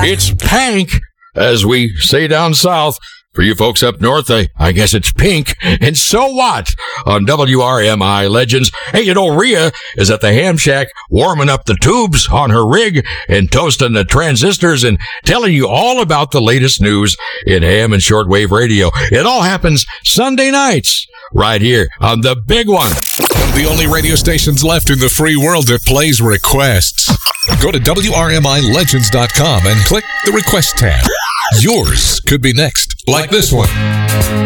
It's pank, as we say down south. For you folks up north, I guess it's pink. And so what? On WRMI Legends. Hey, you know, Rhea is at the Ham Shack warming up the tubes on her rig and toasting the transistors and telling you all about the latest news in ham and shortwave radio. It all happens Sunday nights right here on the big one. One of the only radio stations left in the free world that plays requests. Go to WRMILegends.com and click the request tab. Yours could be next, like this one.